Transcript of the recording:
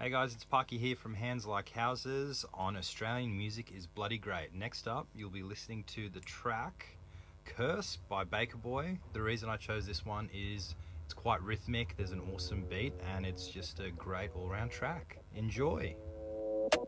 Hey guys, it's Parky here from Hands Like Houses on Australian Music is Bloody Great. Next up, you'll be listening to the track Curse by Baker Boy. The reason I chose this one is it's quite rhythmic, there's an awesome beat, and it's just a great all-round track. Enjoy!